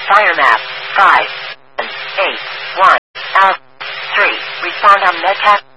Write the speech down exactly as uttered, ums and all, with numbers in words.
Fire map. five, eight, one, Alpha, three. Respond on MedTac.